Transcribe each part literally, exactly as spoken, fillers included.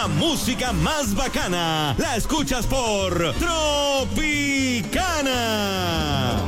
La música más bacana la escuchas por Tropicana.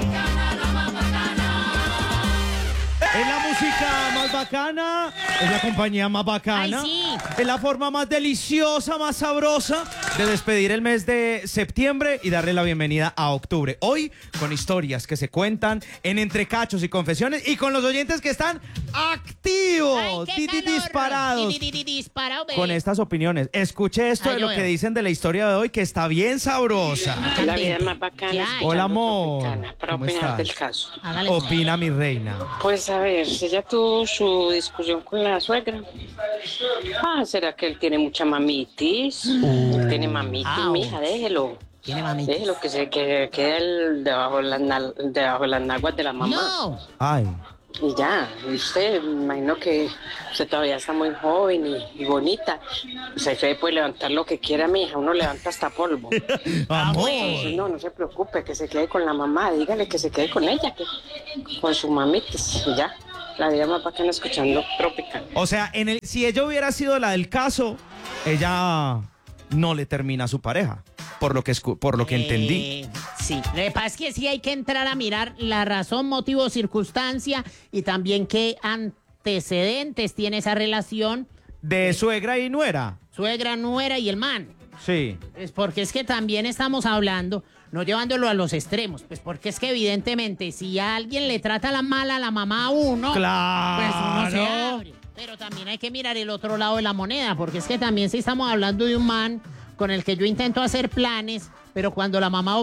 Es la música más bacana, es la compañía más bacana, Ay, sí. es la forma más deliciosa, más sabrosa de despedir el mes de septiembre y darle la bienvenida a octubre. Hoy con historias que se cuentan en Entre Cachos y Confesiones y con los oyentes que están activos, Ay, qué di- di- calor. disparados Di- di- di- disparado, bebé. con estas opiniones. Escuche esto Ay, de yo lo que veo. dicen de la historia de hoy, que está bien sabrosa. La vida es más bacana. ¿Qué hay? escuchando Hola, amor. Tropicana para ¿Cómo opinar estás? del caso. Hágale. Opina, mi reina. Pues a ver, ella tuvo su discusión con la suegra. Ah, ¿será que él tiene mucha mamitis? Él tiene mamitis, Au. mija, déjelo. Tiene mamitis. Déjelo que se que quede él debajo de las, nal- debajo de las naguas de la mamá. No. Ay. Y ya, y usted, me imagino que usted todavía está muy joven y, y bonita. Usted puede levantar lo que quiera, mija, uno levanta hasta polvo. Amor. Entonces, no, no se preocupe, que se quede con la mamá, dígale que se quede con ella, que con su mamitis, y ya. La vida más bacana escuchando Trópica. O sea, en el, si ella hubiera sido la del caso, ella no le termina a su pareja, por lo que, escu- por lo que entendí. Eh, sí, lo que pasa es que sí hay que entrar a mirar la razón, motivo, circunstancia y también qué antecedentes tiene esa relación, De suegra y nuera. suegra, nuera y el man. Sí. Pues porque es que también estamos hablando, no llevándolo a los extremos, pues porque es que evidentemente si a alguien le trata la mala a la mamá a uno, Claro. pues uno se abre. Pero también hay que mirar el otro lado de la moneda, porque es que también si estamos hablando de un man con el que yo intento hacer planes, pero cuando la mamá